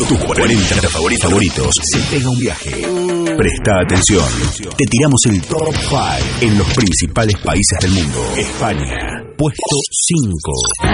tus 40 favoritos. Se pega un viaje. Presta atención. Te tiramos el top 5 en los principales países del mundo. España, puesto 5.